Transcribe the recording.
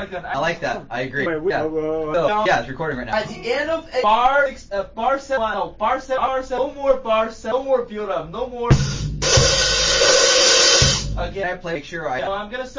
I like that. I agree. Wait, Yeah. So, yeah, it's recording right now. At the end of a bar 7, no more build up, no more. Again, Can I play? Make sure I. I'm gonna